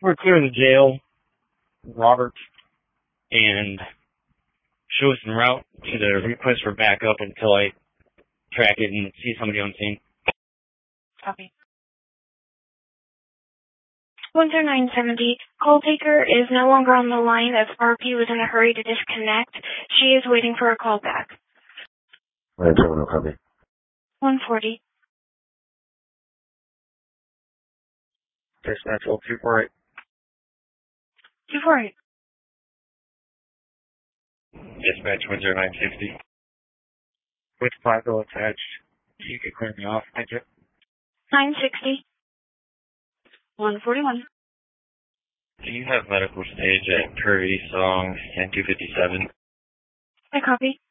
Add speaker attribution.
Speaker 1: We're clear the jail, Robert, and show us en route to the request for backup until I track it and see somebody on scene.
Speaker 2: Copy. 10970, call taker is no longer on the line as RP was in a hurry to disconnect. She is waiting for a call back.
Speaker 3: Terminal, copy.
Speaker 2: 140.
Speaker 1: Dispatch 248.
Speaker 2: 248.
Speaker 1: Dispatch 10960. With 5 attached. You can clear me off, thank you.
Speaker 2: 960. 141.
Speaker 1: Do you have medical stage at Prairie Song and 257?
Speaker 2: I copy.